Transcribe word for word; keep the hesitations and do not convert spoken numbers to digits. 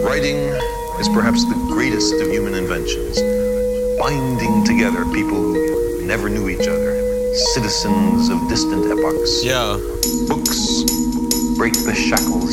Writing is perhaps the greatest of human inventions, binding together people who never knew each other, citizens of distant epochs. Yeah. Books break the shackles